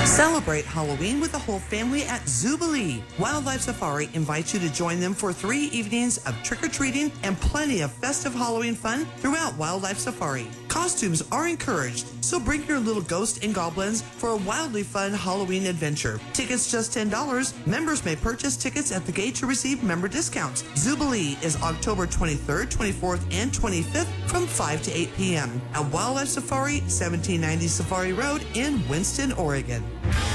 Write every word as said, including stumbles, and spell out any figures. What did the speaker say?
Celebrate Halloween with the whole family at Zoobilee. Wildlife Safari invites you to join them for three evenings of trick-or-treating and plenty of festive Halloween fun throughout Wildlife Safari. Costumes are encouraged, so bring your little ghosts and goblins for a wildly fun Halloween adventure. Tickets just ten dollars. Members may purchase tickets at the gate to receive member discounts. Zoobilee is October twenty-third, twenty-fourth, and twenty-fifth from five to eight p.m. at Wildlife Safari, seventeen ninety Safari Road in Winston, Oregon.